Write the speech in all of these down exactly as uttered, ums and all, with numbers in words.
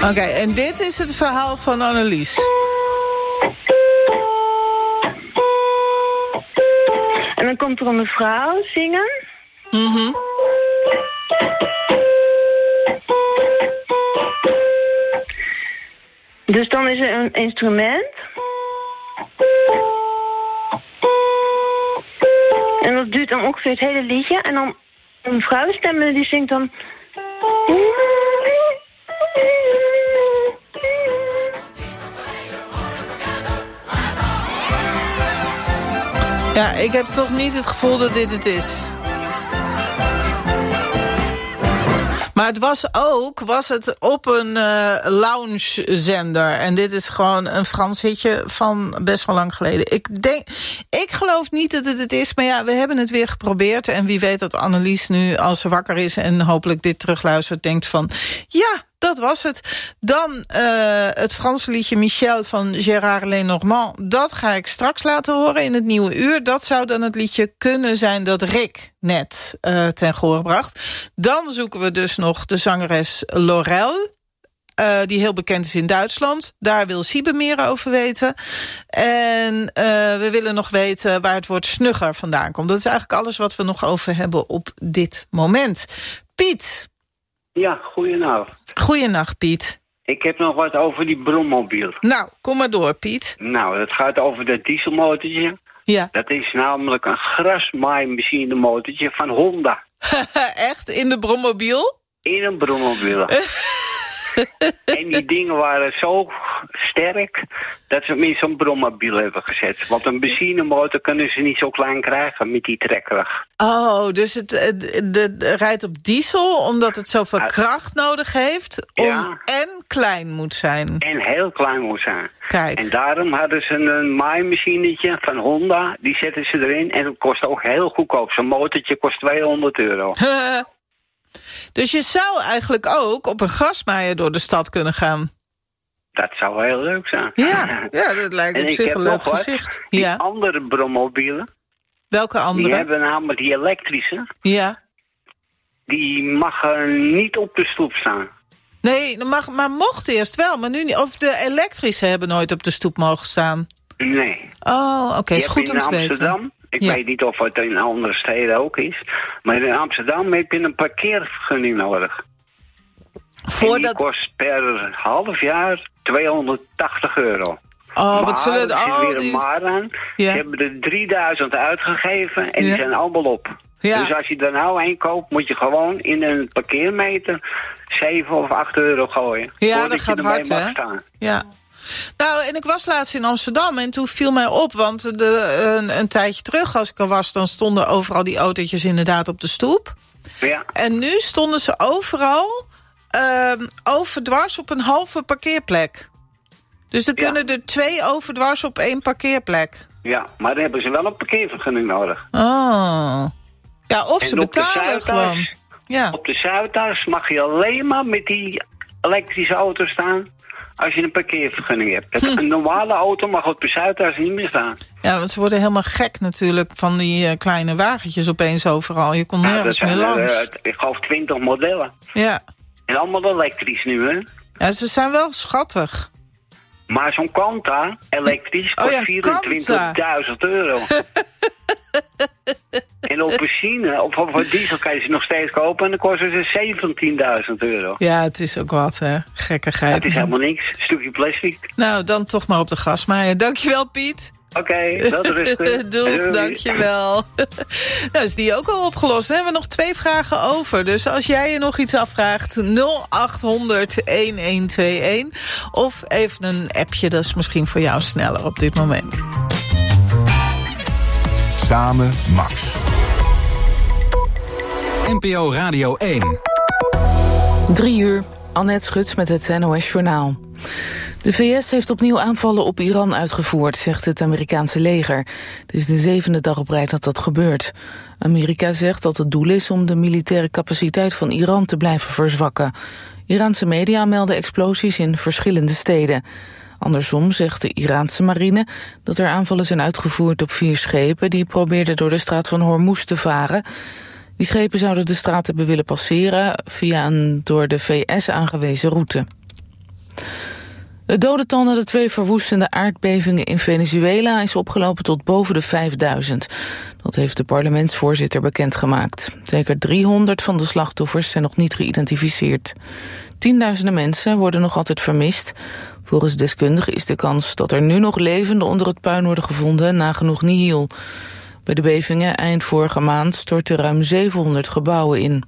Oké, okay, en dit is het verhaal van Annelies. En dan komt er een mevrouw zingen. Mm-hmm. Dus dan is er een instrument. En dat duurt dan ongeveer het hele liedje. En dan een vrouwenstem die zingt dan... Ja, ik heb toch niet het gevoel dat dit het is. Maar het was ook, was het op een uh, loungezender. En dit is gewoon een Frans hitje van best wel lang geleden. Ik denk, ik geloof niet dat het het is, maar ja, we hebben het weer geprobeerd. En wie weet dat Annelies nu, als ze wakker is en hopelijk dit terugluistert, denkt van, ja, dat was het. Dan uh, het Franse liedje Michel van Gérard Lenormand. Dat ga ik straks laten horen in het nieuwe uur. Dat zou dan het liedje kunnen zijn dat Rick net uh, ten gehoor bracht. Dan zoeken we dus nog de zangeres Laurel. Uh, die heel bekend is in Duitsland. Daar wil Siebe meer over weten. En uh, we willen nog weten waar het woord snugger vandaan komt. Dat is eigenlijk alles wat we nog over hebben op dit moment. Piet. Ja, goedenavond. Goedenacht, Piet. Ik heb nog wat over die brommobiel. Nou, kom maar door, Piet. Nou, het gaat over dat dieselmotortje. Ja. Dat is namelijk een grasmaaimachine motortje van Honda. Echt? In de brommobiel? In een brommobiel. En die dingen waren zo sterk dat ze hem in zo'n brommobiel hebben gezet. Want een benzinemotor kunnen ze niet zo klein krijgen met die trekkracht. Oh, dus het, het, het, het rijdt op diesel omdat het zoveel ja. kracht nodig heeft om ja. en klein moet zijn. En heel klein moet zijn. Kijk. En daarom hadden ze een maaimachinetje van Honda, die zetten ze erin en het kost ook heel goedkoop. Zo'n motortje kost tweehonderd euro. Dus je zou eigenlijk ook op een grasmaaier door de stad kunnen gaan. Dat zou heel leuk zijn. Ja, ja dat lijkt op zich een leuk gezicht. Die ja. andere brommobielen. Welke andere? Die hebben namelijk die elektrische. Ja. Die mag niet op de stoep staan. Nee, mag, maar mocht eerst wel. Maar nu niet. Of de elektrische hebben nooit op de stoep mogen staan. Nee. Oh, oké. Okay, is goed om te weten. Amsterdam. Ik ja. weet niet of het in andere steden ook is. Maar in Amsterdam heb je een parkeervergunning nodig. Voordat... En die kost per half jaar tweehonderdtachtig euro. Oh, maar, wat zullen de... er zit oh, weer een die... maar aan. Ja. Ze hebben er drieduizend uitgegeven en ja. die zijn allemaal op. Ja. Dus als je er nou een koopt, moet je gewoon in een parkeermeter zeven of acht euro gooien. Ja, dat gaat hard, hè? Staan. Ja. Nou, en ik was laatst in Amsterdam en toen viel mij op, want de, een, een tijdje terug als ik er was, dan stonden overal die autootjes inderdaad op de stoep. Ja. En nu stonden ze overal uh, overdwars op een halve parkeerplek. Dus er kunnen ja. er twee overdwars op één parkeerplek. Ja, maar dan hebben ze wel een parkeervergunning nodig. Oh. Ja, of en ze betalen gewoon. Ja. Op de Zuidas mag je alleen maar met die elektrische auto staan als je een parkeervergunning hebt. Hm. Een normale auto mag op de Zuidas niet meer staan. Ja, want ze worden helemaal gek natuurlijk van die uh, kleine wagentjes opeens overal. Je kon nergens ja, meer langs. Er, uh, ik geloof twintig modellen. Ja. En allemaal elektrisch nu, hè? Ja, ze zijn wel schattig. Maar zo'n Kanta, elektrisch, kost oh ja, vierentwintigduizend euro. En op benzine, of op diesel kan je ze nog steeds kopen en dan kosten ze zeventienduizend euro. Ja, het is ook wat, hè. Gekkigheid. Ja, het is helemaal niks. Een stukje plastic. Nou, dan toch maar op de grasmaaier. Dankjewel, Piet. Oké, okay, dat rustig. Doeg, dankjewel. Nou, is die ook al opgelost. Dan hebben we nog twee vragen over. Dus als jij je nog iets afvraagt, nul acht honderd elf tweeënentwintig. Of even een appje, dat is misschien voor jou sneller op dit moment. Samen Max. N P O Radio één. Drie uur, Annette Schut met het N O S Journaal. De V S heeft opnieuw aanvallen op Iran uitgevoerd, zegt het Amerikaanse leger. Het is de zevende dag op rij dat dat gebeurt. Amerika zegt dat het doel is om de militaire capaciteit van Iran te blijven verzwakken. Iraanse media melden explosies in verschillende steden. Andersom zegt de Iraanse marine dat er aanvallen zijn uitgevoerd op vier schepen die probeerden door de straat van Hormuz te varen. Die schepen zouden de straat hebben willen passeren via een door de V S aangewezen route. Het dodental na de twee verwoestende aardbevingen in Venezuela is opgelopen tot boven de vijfduizend. Dat heeft de parlementsvoorzitter bekendgemaakt. Zeker driehonderd van de slachtoffers zijn nog niet geïdentificeerd. Tienduizenden mensen worden nog altijd vermist. Volgens deskundigen is de kans dat er nu nog levenden onder het puin worden gevonden nagenoeg nihil. Bij de bevingen eind vorige maand stortten ruim zevenhonderd gebouwen in.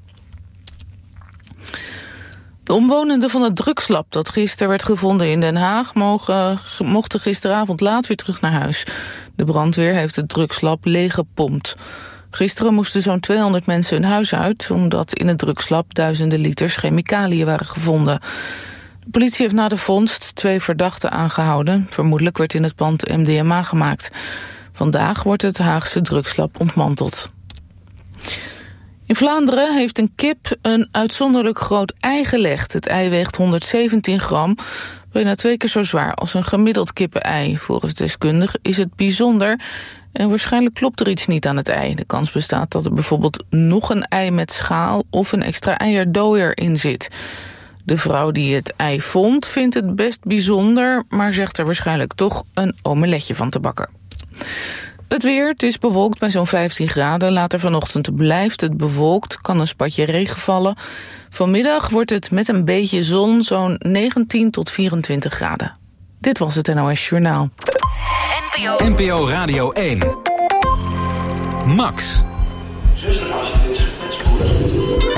De omwonenden van het drugslab dat gisteren werd gevonden in Den Haag mogen, mochten gisteravond laat weer terug naar huis. De brandweer heeft het drugslab leeggepompt. Gisteren moesten zo'n tweehonderd mensen hun huis uit, omdat in het drugslab duizenden liters chemicaliën waren gevonden. De politie heeft na de vondst twee verdachten aangehouden. Vermoedelijk werd in het pand M D M A gemaakt. Vandaag wordt het Haagse drugslab ontmanteld. In Vlaanderen heeft een kip een uitzonderlijk groot ei gelegd. Het ei weegt honderdzeventien gram, bijna twee keer zo zwaar als een gemiddeld kippenei. Volgens deskundigen is het bijzonder en waarschijnlijk klopt er iets niet aan het ei. De kans bestaat dat er bijvoorbeeld nog een ei met schaal of een extra eierdooier in zit. De vrouw die het ei vond vindt het best bijzonder, maar zegt er waarschijnlijk toch een omeletje van te bakken. Het weer, het is bewolkt bij zo'n vijftien graden. Later vanochtend blijft het bewolkt, kan een spatje regen vallen. Vanmiddag wordt het met een beetje zon zo'n negentien tot vierentwintig graden. Dit was het N O S Journaal. N P O Radio één. Max. Zuster Astrid, het spoedig.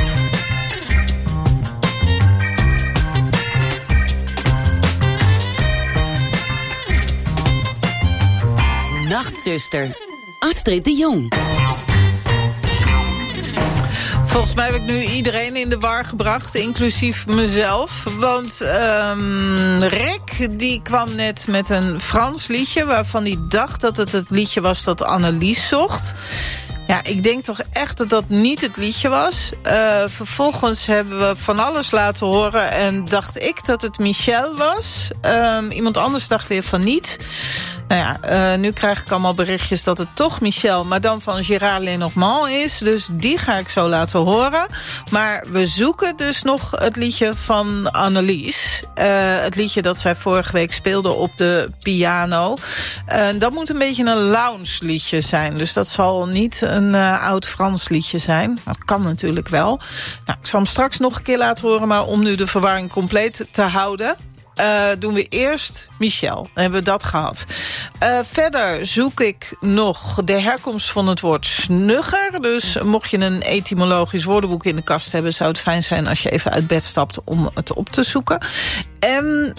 Nachtzuster, Astrid de Jong. Volgens mij heb ik nu iedereen in de war gebracht, inclusief mezelf. Want um, Rick die kwam net met een Frans liedje waarvan hij dacht dat het het liedje was dat Annelies zocht. Ja, ik denk toch echt dat dat niet het liedje was. Uh, vervolgens hebben we van alles laten horen en dacht ik dat het Michel was. Um, iemand anders dacht weer van niet. Nou ja, uh, nu krijg ik allemaal berichtjes dat het toch Michel, maar dan van Gérard Lenormand is. Dus die ga ik zo laten horen. Maar we zoeken dus nog het liedje van Annelies. Uh, het liedje dat zij vorige week speelde op de piano. Uh, dat moet een beetje een lounge liedje zijn. Dus dat zal niet een uh, oud Frans liedje zijn. Dat kan natuurlijk wel. Nou, ik zal hem straks nog een keer laten horen, maar om nu de verwarring compleet te houden, Uh, doen we eerst Michel. Dan hebben we dat gehad. Uh, verder zoek ik nog de herkomst van het woord snugger. Dus mocht je een etymologisch woordenboek in de kast hebben, zou het fijn zijn als je even uit bed stapt om het op te zoeken. En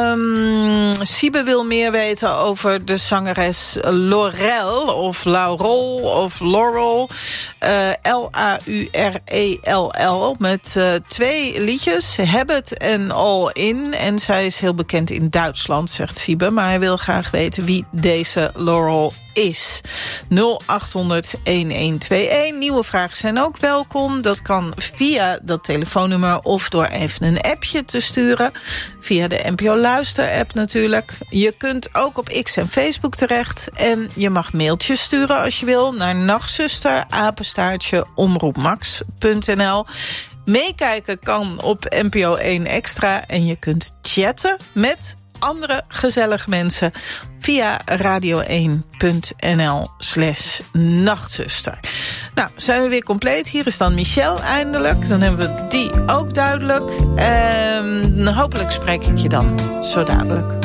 um, Siebe wil meer weten over de zangeres Laurel of Laurel of Laurel. Uh, L A U R E L L met uh, twee liedjes, Habit en All In. En zij is heel bekend in Duitsland, zegt Siebe. Maar hij wil graag weten wie deze Laurel is. nul acht honderd een een twee een. Nieuwe vragen zijn ook welkom. Dat kan via dat telefoonnummer of door even een appje te sturen. Via de N P O Luister-app natuurlijk. Je kunt ook op X en Facebook terecht. En je mag mailtjes sturen als je wil naar nachtzuster, apenstaartje, omroepmax punt n l. Meekijken kan op N P O één Extra. En je kunt chatten met andere gezellige mensen via radio één punt n l slash nachtzuster. Nou, zijn we weer compleet. Hier is dan Michel eindelijk. Dan hebben we die ook duidelijk. En hopelijk spreek ik je dan zo dadelijk.